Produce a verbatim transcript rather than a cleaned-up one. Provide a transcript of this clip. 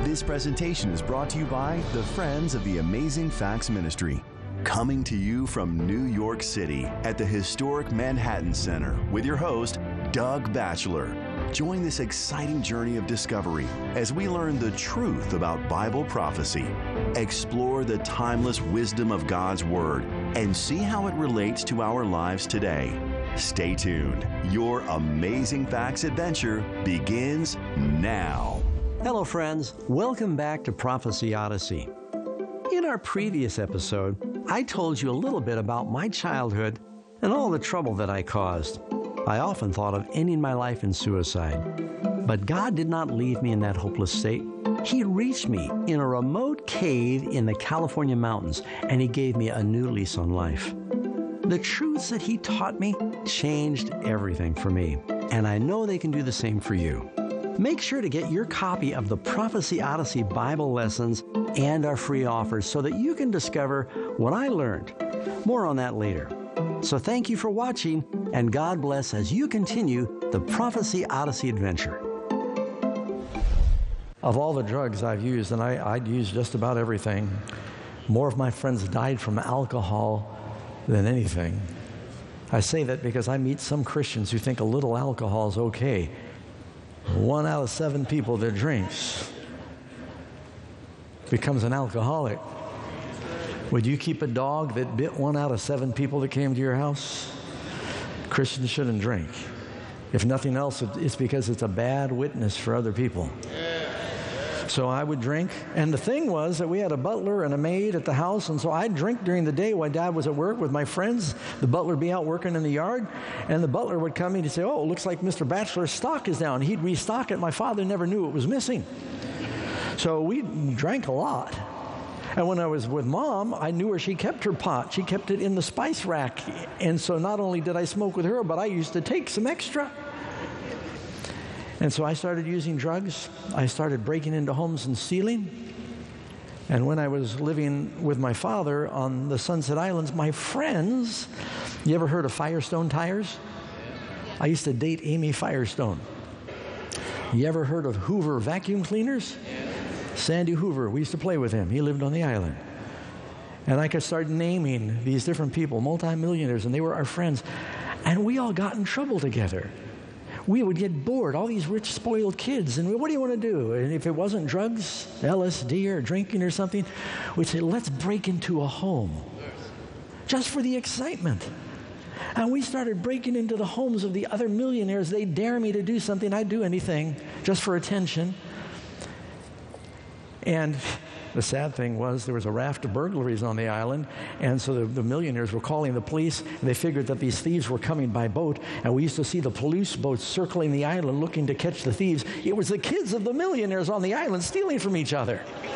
This presentation is brought to you by the Friends of the Amazing Facts Ministry. Coming to you from New York City at the historic Manhattan Center with your host, Doug Batchelor. Join this exciting journey of discovery as we learn the truth about Bible prophecy, explore the timeless wisdom of God's Word, and see how it relates to our lives today. Stay tuned. Your Amazing Facts adventure begins now. Hello, friends. Welcome back to Prophecy Odyssey. In our previous episode, I told you a little bit about my childhood and all the trouble that I caused. I often thought of ending my life in suicide. But God did not leave me in that hopeless state. He reached me in a remote cave in the California mountains, and He gave me a new lease on life. The truths that He taught me changed everything for me, and I know they can do the same for you. Make sure to get your copy of the Prophecy Odyssey Bible lessons and our free offers so that you can discover what I learned. More on that later. So thank you for watching, and God bless as you continue the Prophecy Odyssey adventure. Of all the drugs I've used, and I, I'd used just about everything, more of my friends died from alcohol than anything. I say that because I meet some Christians who think a little alcohol is okay. One out of seven people that drinks becomes an alcoholic. Would you keep a dog that bit one out of seven people that came to your house? Christians shouldn't drink. If nothing else, it's because it's a bad witness for other people. So I would drink, and the thing was that we had a butler and a maid at the house, and so I'd drink during the day while Dad was at work with my friends. The butler would be out working in the yard, and the butler would come in and say, "Oh, it looks like Mister Batchelor's stock is down." He'd restock it. My father never knew it was missing. So we drank a lot. And when I was with Mom, I knew where she kept her pot. She kept it in the spice rack. And so not only did I smoke with her, but I used to take some extra. And so I started using drugs. I started breaking into homes and stealing. And when I was living with my father on the Sunset Islands, my friends, you ever heard of Firestone Tires? I used to date Amy Firestone. You ever heard of Hoover Vacuum Cleaners? Sandy Hoover, we used to play with him. He lived on the island. And I could start naming these different people, multimillionaires, and they were our friends. And we all got in trouble together. We would get bored, all these rich, spoiled kids, and what do you want to do? And if it wasn't drugs, L S D, or drinking or something, we'd say, let's break into a home, just for the excitement. And we started breaking into the homes of the other millionaires. They'd dare me to do something. I'd do anything, just for attention. And the sad thing was there was a raft of burglaries on the island, and so the, the millionaires were calling the police, and they figured that these thieves were coming by boat, and we used to see the police boats circling the island looking to catch the thieves. It was the kids of the millionaires on the island stealing from each other.